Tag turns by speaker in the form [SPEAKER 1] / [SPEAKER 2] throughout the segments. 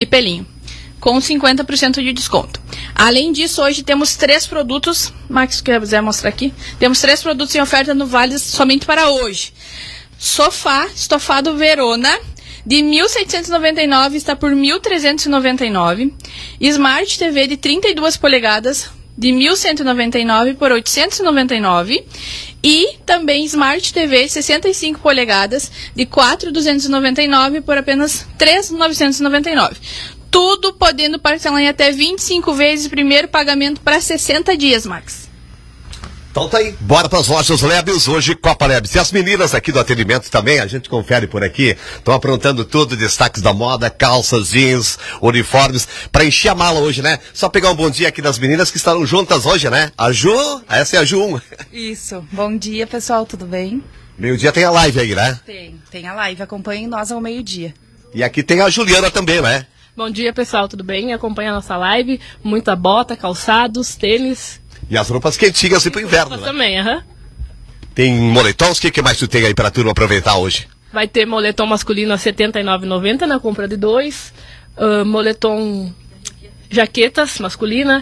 [SPEAKER 1] pelinho, com 50% de desconto. Além disso, hoje temos 3 produtos, Max, se quiser mostrar aqui, temos 3 produtos em oferta no Vale somente para hoje. Sofá estofado Verona, de 1.799 está por 1.399. Smart TV de 32 polegadas, de 1.199 por 899. E também Smart TV 65 polegadas, de 4.299 por apenas 3.999. Tudo podendo parcelar em até 25 vezes, primeiro pagamento para 60 dias, Max.
[SPEAKER 2] Então tá aí, bora pras lojas Lebes, hoje Copa Lebes. E as meninas aqui do atendimento também, a gente confere por aqui, estão aprontando tudo, destaques da moda, calças, jeans, uniformes, pra encher a mala hoje, né? Só pegar um bom dia aqui das meninas que estarão juntas hoje, né? A Ju, essa é a Ju.
[SPEAKER 3] Isso, bom dia pessoal, tudo bem?
[SPEAKER 2] Meio-dia tem a live aí, né?
[SPEAKER 3] Tem a live, acompanhem nós ao meio-dia.
[SPEAKER 2] E aqui tem a Juliana também, né?
[SPEAKER 4] Bom dia pessoal, tudo bem? Acompanha a nossa live, muita bota, calçados, tênis...
[SPEAKER 2] E as roupas quentinhas e pro inverno, né?
[SPEAKER 4] Também, aham.
[SPEAKER 2] Tem moletons, o que mais tu tem aí pra turma aproveitar hoje?
[SPEAKER 4] Vai ter moletom masculino a R$ 79,90 na compra de 2. Moletom jaquetas masculina.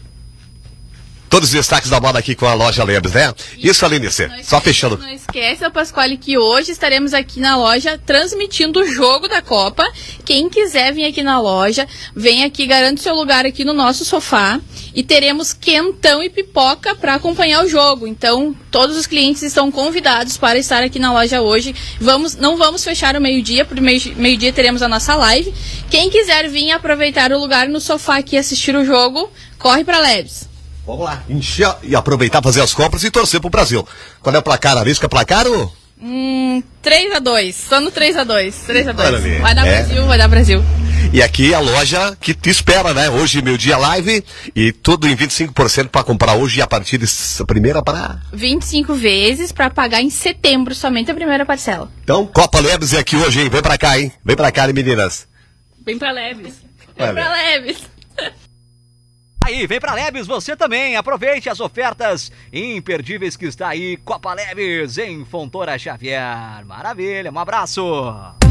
[SPEAKER 2] Todos os destaques da moda aqui com a loja Lebes, né? Isso, Aline, só fechando.
[SPEAKER 1] Não esquece, Pasquale, que hoje estaremos aqui na loja transmitindo o jogo da Copa. Quem quiser vir aqui na loja, vem aqui, garante seu lugar aqui no nosso sofá. E teremos quentão e pipoca para acompanhar o jogo. Então, todos os clientes estão convidados para estar aqui na loja hoje. Não vamos fechar o meio-dia, porque meio-dia teremos a nossa live. Quem quiser vir aproveitar o lugar no sofá aqui e assistir o jogo, corre para Lebes.
[SPEAKER 2] Vamos lá, encher e aproveitar, fazer as compras e torcer pro Brasil. Qual é o placar? Arrisca placar ou?
[SPEAKER 1] 3-2, só no 3-2. 3-2.
[SPEAKER 2] Vai
[SPEAKER 1] dar Brasil, vai dar Brasil.
[SPEAKER 2] E aqui a loja que te espera, né? Hoje, meio-dia live e tudo em 25% para comprar hoje e a partir da primeira para...
[SPEAKER 1] 25 vezes para pagar em setembro, somente a primeira parcela.
[SPEAKER 2] Então, Copa Lebes é aqui hoje, hein? Vem pra cá, hein? Vem pra cá, hein, meninas?
[SPEAKER 4] Vem pra Lebes.
[SPEAKER 1] Vem pra Lebes.
[SPEAKER 5] Aí, vem pra Lebes você também, aproveite as ofertas imperdíveis que está aí, Copa Lebes em Fontoura Xavier. Maravilha, um abraço!